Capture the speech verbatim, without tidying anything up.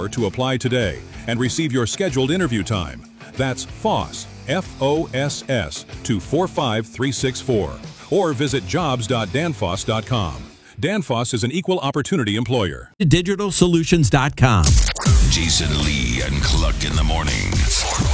four to apply today and receive your scheduled interview time. That's F O S S, F O S S, to four five three six four. Or visit jobs dot danfoss dot com. Danfoss is an equal opportunity employer. digital solutions dot com. Jason Lee and Cluck in the morning.